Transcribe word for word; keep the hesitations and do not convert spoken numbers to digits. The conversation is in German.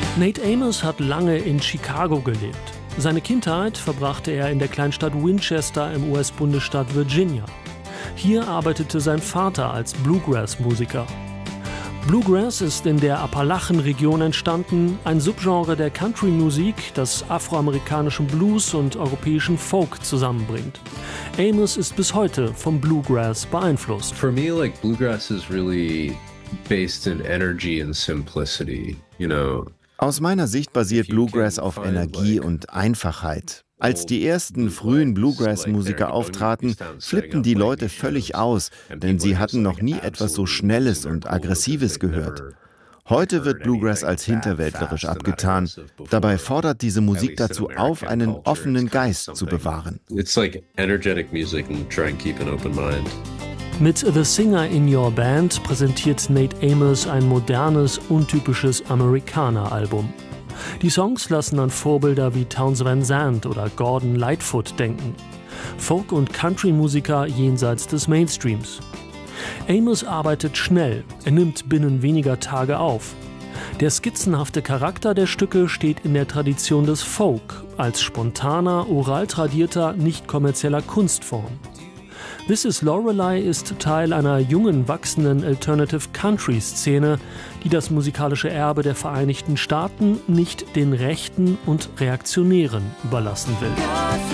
Nate Amos hat lange in Chicago gelebt. Seine Kindheit verbrachte er in der Kleinstadt Winchester im U S-Bundesstaat Virginia. Hier arbeitete sein Vater als Bluegrass-Musiker. Bluegrass ist in der Appalachen-Region entstanden, ein Subgenre der Country-Musik, das afroamerikanischen Blues und europäischen Folk zusammenbringt. Amos ist bis heute vom Bluegrass beeinflusst. For me, like Bluegrass is really based in energy and simplicity, you know. Aus meiner Sicht basiert Bluegrass auf Energie und Einfachheit. Als die ersten frühen Bluegrass-Musiker auftraten, flippten die Leute völlig aus, denn sie hatten noch nie etwas so Schnelles und Aggressives gehört. Heute wird Bluegrass als hinterwäldlerisch abgetan. Dabei fordert diese Musik dazu auf, einen offenen Geist zu bewahren. Mit The Singer in Your Band präsentiert Nate Amos ein modernes, untypisches Amerikaner-Album. Die Songs lassen an Vorbilder wie Townes Van Zandt oder Gordon Lightfoot denken. Folk- und Country-Musiker jenseits des Mainstreams. Amos arbeitet schnell, er nimmt binnen weniger Tage auf. Der skizzenhafte Charakter der Stücke steht in der Tradition des Folk, als spontaner, oral tradierter, nicht kommerzieller Kunstform. This is Lorelei ist Teil einer jungen, wachsenden Alternative-Country-Szene, die das musikalische Erbe der Vereinigten Staaten nicht den Rechten und Reaktionären überlassen will.